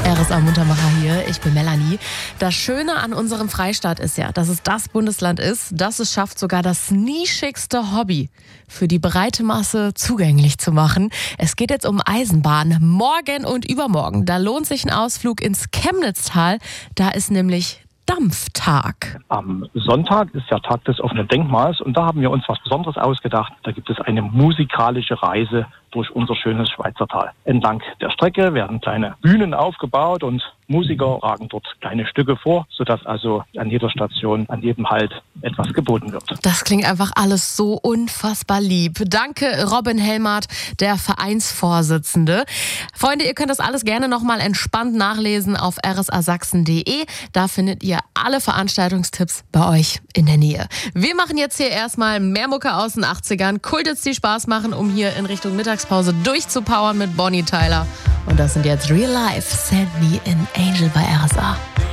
RSA Muntermacher hier, ich bin Melanie. Das Schöne an unserem Freistaat ist ja, dass es das Bundesland ist, das es schafft, sogar das nischigste Hobby für die breite Masse zugänglich zu machen. Es geht jetzt um Eisenbahn. Morgen und übermorgen, da lohnt sich ein Ausflug ins Chemnitztal. Da ist nämlich Dampftag. Am Sonntag ist der Tag des offenen Denkmals und da haben wir uns was Besonderes ausgedacht. Da gibt es eine musikalische Reise durch unser schönes Schweizertal. Entlang der Strecke werden kleine Bühnen aufgebaut und Musiker tragen dort kleine Stücke vor, sodass also an jeder Station, an jedem Halt etwas geboten wird. Das klingt einfach alles so unfassbar lieb. Danke, Robin Helmert, der Vereinsvorsitzende. Freunde, ihr könnt das alles gerne nochmal entspannt nachlesen auf rsasachsen.de. Da findet ihr alle Veranstaltungstipps bei euch in der Nähe. Wir machen jetzt hier erstmal mehr Mucke aus den 80ern. Kultits, die Spaß machen, um hier in Richtung Mittagspause durchzupowern mit Bonnie Tyler. Und das sind jetzt Real Life, Send Me an Angel bei RSA.